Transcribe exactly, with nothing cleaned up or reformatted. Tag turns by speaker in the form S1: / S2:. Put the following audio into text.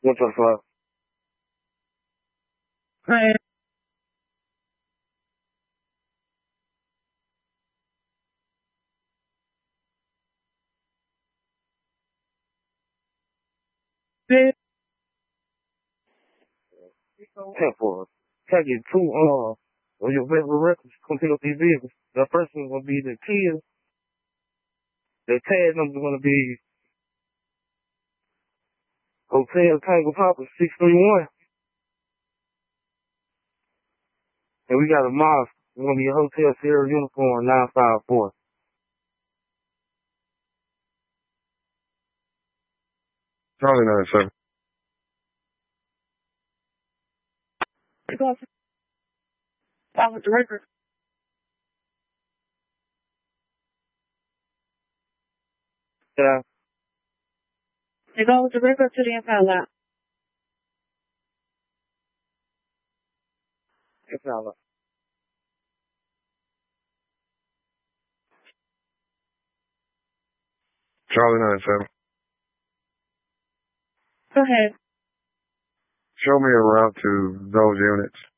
S1: What's up, Flo?
S2: Hi. Hey.
S1: Ten for Tell you two uh or your favorite records come pick up these vehicles. The first one's gonna be the Kia. The tag number's gonna be Hotel Tango Papa six three one. And we got a mosque. It's gonna be a Hotel Sierra Uniform nine five four.
S3: Charlie nine seven.
S2: Because I was the record.
S1: Yeah.
S2: It goes the record to the impound lot.
S1: It's all right.
S3: Charlie nine seven.
S2: Go ahead.
S3: Show me a route to those units.